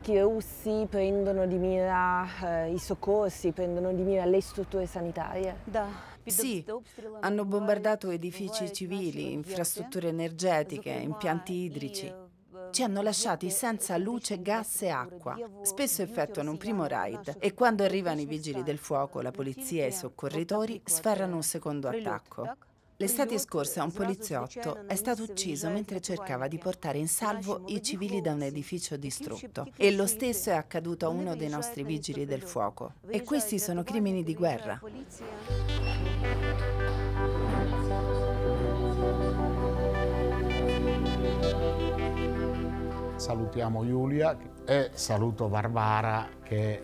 soldati russi prendono di mira i soccorsi, prendono di mira le strutture sanitarie? Sì, hanno bombardato edifici civili, infrastrutture energetiche, impianti idrici. Ci hanno lasciati senza luce, gas e acqua. Spesso effettuano un primo raid e quando arrivano i vigili del fuoco, la polizia e i soccorritori sferrano un secondo attacco. L'estate scorsa un poliziotto è stato ucciso mentre cercava di portare in salvo i civili da un edificio distrutto e lo stesso è accaduto a uno dei nostri vigili del fuoco. E questi sono crimini di guerra. Salutiamo Giulia e saluto Varvara che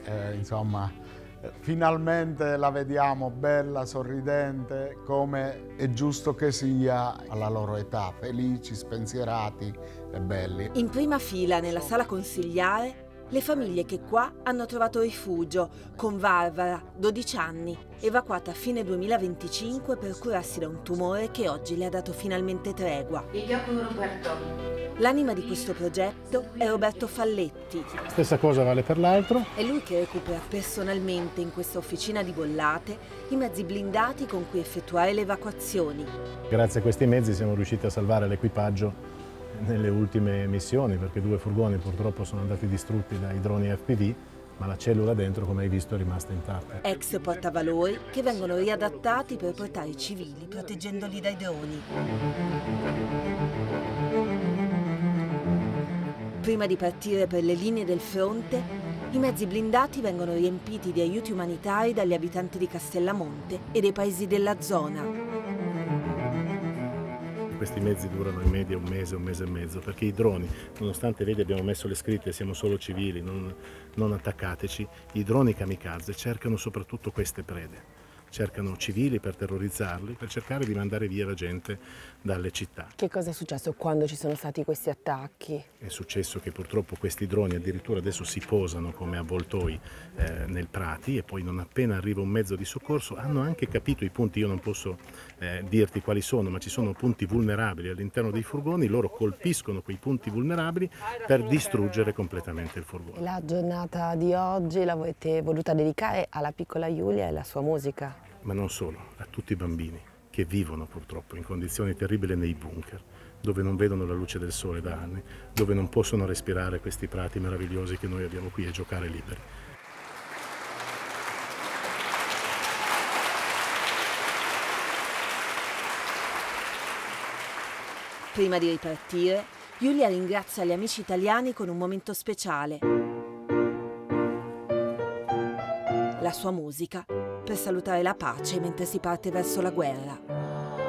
finalmente la vediamo bella, sorridente, come è giusto che sia alla loro età, felici, spensierati e belli. In prima fila nella sala consigliare le famiglie che qua hanno trovato rifugio, con Varvara, 12 anni, evacuata a fine 2025 per curarsi da un tumore che oggi le ha dato finalmente tregua. L'anima di questo progetto è Roberto Falletti. Stessa cosa vale per l'altro. È lui che recupera personalmente in questa officina di Bollate i mezzi blindati con cui effettuare le evacuazioni. Grazie a questi mezzi siamo riusciti a salvare l'equipaggio nelle ultime missioni, perché 2 furgoni purtroppo sono andati distrutti dai droni FPV, ma la cellula dentro, come hai visto, è rimasta intatta. Ex portavalori che vengono riadattati per portare i civili proteggendoli dai droni. Prima di partire per le linee del fronte, i mezzi blindati vengono riempiti di aiuti umanitari dagli abitanti di Castellamonte e dei paesi della zona. Questi mezzi durano in media un mese e mezzo, perché i droni, nonostante vedi abbiamo messo le scritte siamo solo civili, non attaccateci, i droni kamikaze cercano soprattutto queste prede. Cercano civili per terrorizzarli, per cercare di mandare via la gente dalle città. Che cosa è successo quando ci sono stati questi attacchi? È successo che purtroppo questi droni addirittura adesso si posano come avvoltoi nel prati e poi non appena arriva un mezzo di soccorso hanno anche capito i punti, io non posso dirti quali sono, ma ci sono punti vulnerabili all'interno dei furgoni, loro colpiscono quei punti vulnerabili per distruggere completamente il furgone. La giornata di oggi l'avete voluta dedicare alla piccola Giulia e alla sua musica? Ma non solo, a tutti i bambini che vivono purtroppo in condizioni terribili nei bunker, dove non vedono la luce del sole da anni, dove non possono respirare questi prati meravigliosi che noi abbiamo qui e giocare liberi. Prima di ripartire, Giulia ringrazia gli amici italiani con un momento speciale. La sua musica per salutare la pace mentre si parte verso la guerra.